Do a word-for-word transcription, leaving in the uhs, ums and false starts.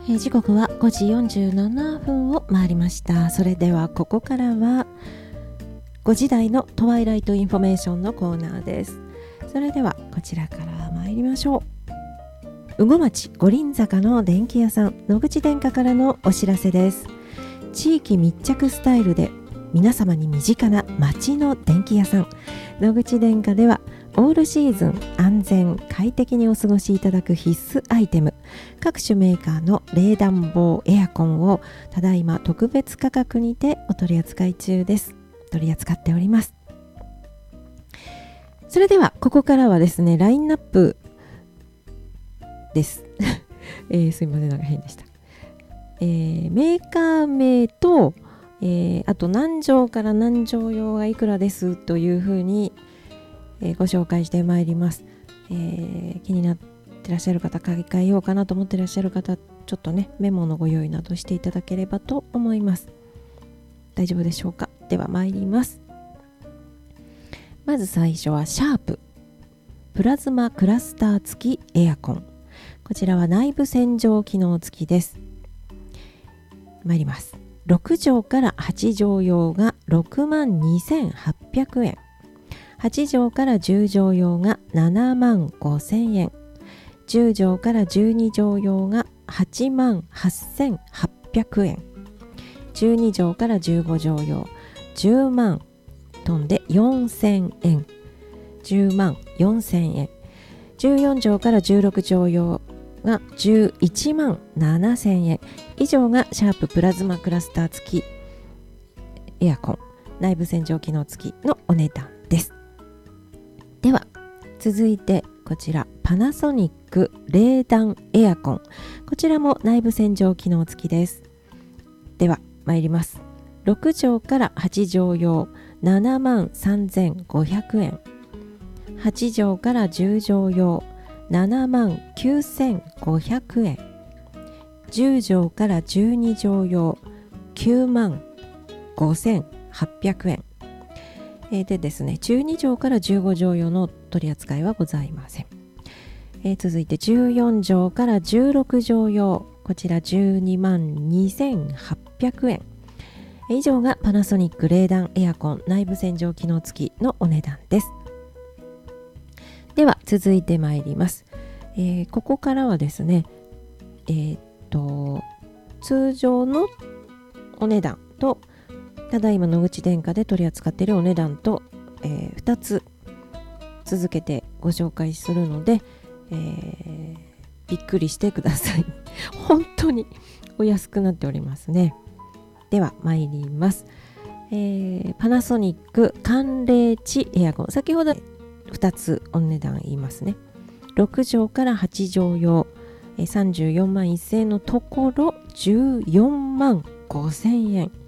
えー、時刻はごじよんじゅうななふんを回りました。それではここからはごじ台のトワイライトインフォメーションのコーナーです。それではこちらから参りましょう。羽後町五輪坂の電気屋さん、野口電化からのお知らせです。地域密着スタイルで皆様に身近な町の電気屋さん、野口電化ではオールシーズン安全快適にお過ごしいただく必須アイテム、各種メーカーの冷暖房エアコンをただいま特別価格にてお取り扱い中です。取り扱っております。それではここからはですね、ラインナップです、えー、すいません、なんか変でした。えー、メーカー名と、えー、あと何畳から何畳用がいくらですというふうに、えー、ご紹介してまいります。えー、気になってらっしゃる方、買い替えようかなと思ってらっしゃる方、ちょっとねメモのご用意などしていただければと思います。大丈夫でしょうか。では参ります。まず最初はシャーププラズマクラスター付きエアコン。こちらは内部洗浄機能付きです。参ります。ろく畳からはち畳用が ろくまんにせんはっぴゃくえん、はち畳からじゅう畳用がななまんごせんえん、じゅう畳からじゅうに畳用がはちまんはっせんはっぴゃくえん、じゅうに畳からじゅうご畳用じゅうまん飛んでよんせんえん、じゅうまんよんせんえん、じゅうよん畳からじゅうろく畳用がじゅういちまんななせんえん以上がシャーププラズマクラスター付きエアコン内部洗浄機能付きのお値段です。では続いてこちらパナソニック冷暖エアコン、こちらも内部洗浄機能付きです。では参ります。ろく畳からはち畳用ななまんさんぜんごひゃくえん、はち畳からじゅう畳用ななまんきゅうせんごひゃくえん、じゅう畳からじゅうに畳用きゅうまんごせんはっぴゃくえん、えー、でですね、じゅうに畳からじゅうご畳用の取り扱いはございません。えー、続いてじゅうよん畳からじゅうろく畳用、こちらじゅうにまんにせんはっぴゃくえん以上がパナソニック冷暖エアコン内部洗浄機能付きのお値段です。では続いてまいります。えー、ここからはですね、えー、っと通常のお値段とただいま野口電化で取り扱っているお値段と、えー、ふたつ続けてご紹介するので、えー、びっくりしてください。本当にお安くなっておりますね。では参ります。えー、パナソニック寒冷地エアコン、先ほどふたつお値段言いますね。ろく畳からはち畳用さんじゅうよんまんせんえんのところじゅうよんまんごせんえん、